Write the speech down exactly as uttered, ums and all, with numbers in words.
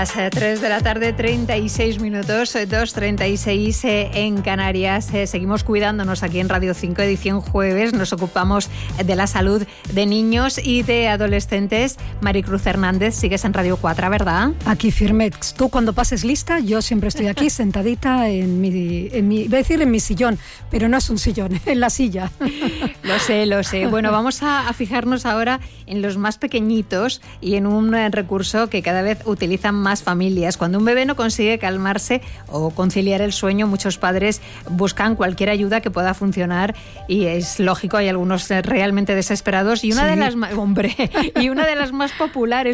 Las tres de la tarde, treinta y seis minutos, dos treinta y seis en Canarias. Eh, seguimos cuidándonos aquí en Radio cinco, edición jueves. Nos ocupamos de la salud de niños y de adolescentes. Maricruz Hernández, sigues en Radio cuatro, ¿verdad? Aquí firme. Tú cuando pases lista, yo siempre estoy aquí sentadita en mi, en mi, voy a decir en mi sillón, pero no es un sillón, en la silla. Lo sé, lo sé. Bueno, vamos a, a fijarnos ahora en los más pequeñitos y en un eh, recurso que cada vez utilizan más familias. Cuando un bebé no consigue calmarse o conciliar el sueño, muchos padres buscan cualquier ayuda que pueda funcionar y es lógico, hay algunos realmente desesperados y una sí. de las, hombre, y una de las más populares